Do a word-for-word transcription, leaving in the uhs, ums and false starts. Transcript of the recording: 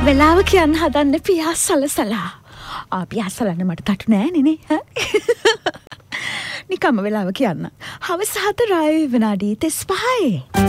වෙලාව කියන්න හදන්න පියා සලසලා. ආ පියා සලන්න මට තටු නෑ නේ. නිකම්ම වෙලාව කියන්න. හවස හතරයි විනාඩි තිස් පහයි.